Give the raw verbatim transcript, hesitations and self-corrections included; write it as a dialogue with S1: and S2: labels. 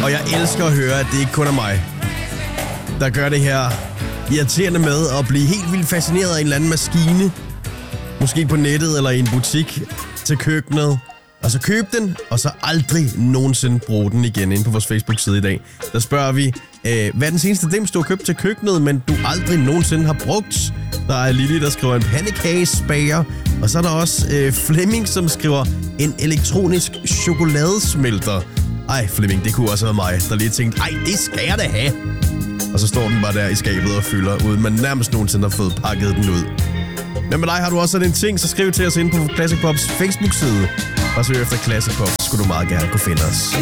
S1: Og jeg elsker at høre, at det ikke kun er mig, der gør det her irriterende med at blive helt vildt fascineret af en eller anden maskine. Måske på nettet eller i en butik til køkkenet. Og så køb den, og så aldrig nogensinde bruge den igen inde på vores Facebook-side i dag. Der spørger vi, øh, hvad er den seneste dims, du har købt til køkkenet, men du aldrig nogensinde har brugt? Der er Lili, der skriver en pandekagespager. Og så er der også øh, Flemming, som skriver en elektronisk chokoladesmelter. Ej, Flemming, det kunne også være mig, der lige tænkte, ej, det skal jeg da have. Og så står den bare der i skabet og fylder, uden man nærmest nogensinde har fået pakket den ud. Men med dig har du også sådan en ting, så skriv til os ind på Classic Pops Facebook-side. Og søg efter Classic Pops, skulle du meget gerne kunne finde os.